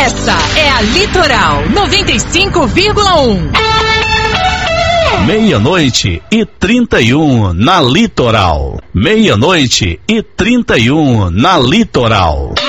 Essa é a Litoral 95,1. 00:31 na Litoral. 00:31 na Litoral.